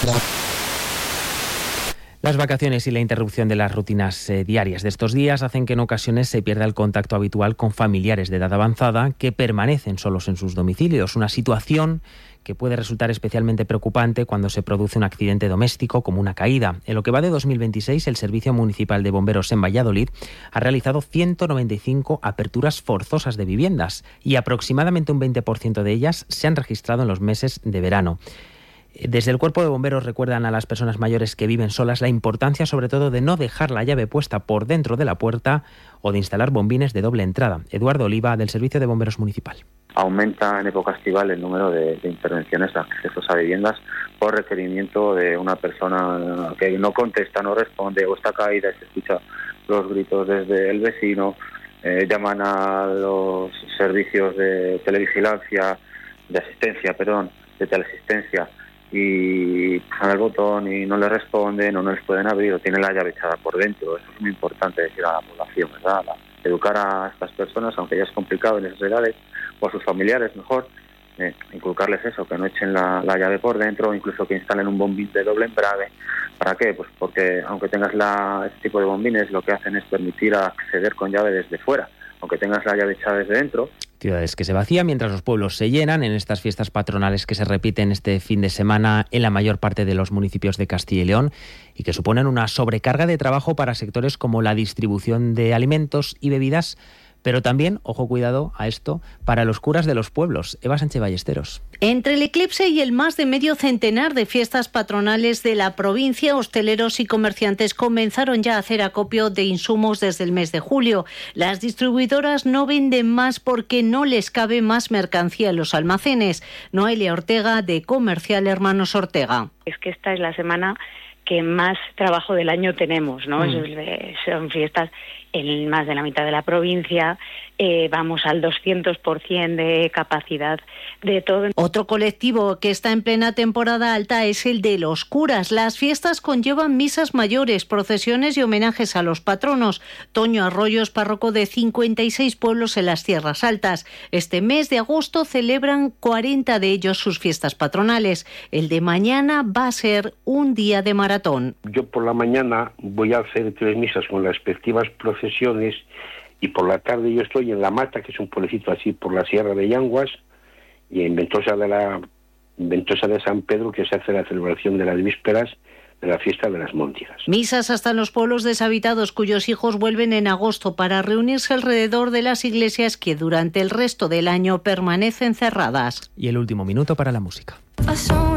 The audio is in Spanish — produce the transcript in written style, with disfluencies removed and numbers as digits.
Las vacaciones y la interrupción de las rutinas diarias de estos días hacen que en ocasiones se pierda el contacto habitual con familiares de edad avanzada que permanecen solos en sus domicilios. Una situación que puede resultar especialmente preocupante cuando se produce un accidente doméstico como una caída. En lo que va de 2026, el Servicio Municipal de Bomberos en Valladolid ha realizado 195 aperturas forzosas de viviendas y aproximadamente un 20% de ellas se han registrado en los meses de verano. Desde el Cuerpo de Bomberos recuerdan a las personas mayores que viven solas la importancia sobre todo de no dejar la llave puesta por dentro de la puerta o de instalar bombines de doble entrada. Eduardo Oliva, del Servicio de Bomberos Municipal. Aumenta en época estival el número de intervenciones de accesos a viviendas por requerimiento de una persona que no contesta, no responde o está caída y se escucha los gritos desde el vecino. Llaman a los servicios de teleasistencia, de teleasistencia, y pisan el botón y no le responden o no les pueden abrir o tienen la llave echada por dentro. Eso es muy importante decir a la población, ¿verdad? Educar a estas personas, aunque ya es complicado en esas edades, o a sus familiares mejor, inculcarles eso, que no echen la llave por dentro, o incluso que instalen un bombín de doble embrague. ¿Para qué? Pues porque aunque tengas este tipo de bombines, lo que hacen es permitir acceder con llave desde fuera, aunque tengas la llave echada desde dentro. Ciudades que se vacían mientras los pueblos se llenan en estas fiestas patronales que se repiten este fin de semana en la mayor parte de los municipios de Castilla y León y que suponen una sobrecarga de trabajo para sectores como la distribución de alimentos y bebidas, pero también, ojo cuidado a esto, para los curas de los pueblos. Eva Sánchez Ballesteros. Entre el eclipse y el más de medio centenar de fiestas patronales de la provincia, hosteleros y comerciantes comenzaron ya a hacer acopio de insumos desde el mes de julio. Las distribuidoras no venden más porque no les cabe más mercancía en los almacenes. Noelia Ortega, de Comercial Hermanos Ortega. Es que esta es la semana que más trabajo del año tenemos, ¿no? Son fiestas en más de la mitad de la provincia, vamos al 200% de capacidad de todo. Otro colectivo que está en plena temporada alta es el de los curas. Las fiestas conllevan misas mayores, procesiones y homenajes a los patronos. Toño Arroyo es párroco de 56 pueblos en las Tierras Altas. Este mes de agosto celebran 40 de ellos sus fiestas patronales. El de mañana va a ser un día de maratón. Yo por la mañana voy a hacer 3 misas con las respectivas procesiones y por la tarde yo estoy en La Mata, que es un pueblecito así por la Sierra de Yanguas, y en Ventosa de San Pedro, que se hace la celebración de las vísperas de la fiesta de las Móntigas. Misas hasta en los pueblos deshabitados cuyos hijos vuelven en agosto para reunirse alrededor de las iglesias que durante el resto del año permanecen cerradas. Y el último minuto para la música.